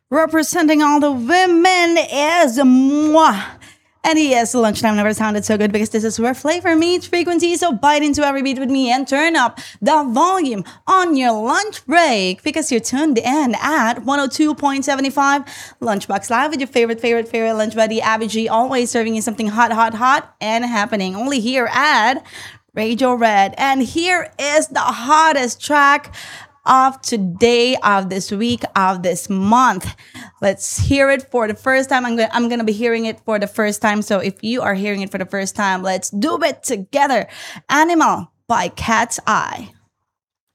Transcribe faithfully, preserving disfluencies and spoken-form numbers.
Representing all the women is moi. And yes, lunchtime never sounded so good because this is where flavor meets frequency. So bite into every beat with me and turn up the volume on your lunch break because you're tuned in at one oh two point seven five Lunchbox Live with your favorite, favorite, favorite lunch buddy, Abby G, always serving you something hot, hot, hot and happening only here at Radio Red. And here is the hottest track of today, of this week, of this month. Let's hear it for the first time. I'm gonna, I'm gonna be hearing it for the first time. So if you are hearing it for the first time, let's do it together. Animal by Cat's Eye.